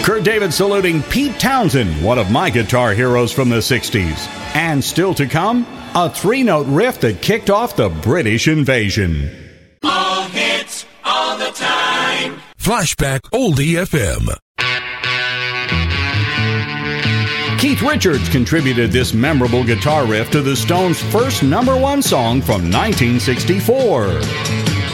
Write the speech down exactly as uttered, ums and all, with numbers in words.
Kurt David saluting Pete Townsend, one of my guitar heroes from the sixties. And still to come, a three-note riff that kicked off the British invasion. All hits, all the time. Flashback Oldie F M. Keith Richards contributed this memorable guitar riff to the Stones' first number one song from nineteen sixty-four.